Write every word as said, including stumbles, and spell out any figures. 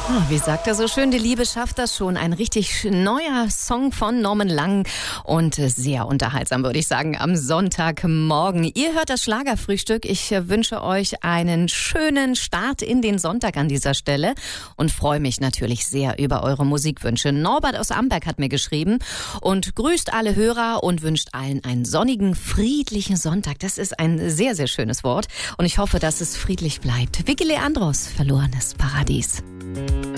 Ah, wie sagt er so schön, die Liebe schafft das schon. Ein richtig neuer Song von Norman Lang und sehr unterhaltsam, würde ich sagen, am Sonntagmorgen. Ihr hört das Schlagerfrühstück. Ich wünsche euch einen schönen Start in den Sonntag an dieser Stelle und freue mich natürlich sehr über eure Musikwünsche. Norbert aus Amberg hat mir geschrieben und grüßt alle Hörer und wünscht allen einen sonnigen, friedlichen Sonntag. Das ist ein sehr, sehr schönes Wort und ich hoffe, dass es friedlich bleibt. Vicky Leandros, Verlorenes Paradies.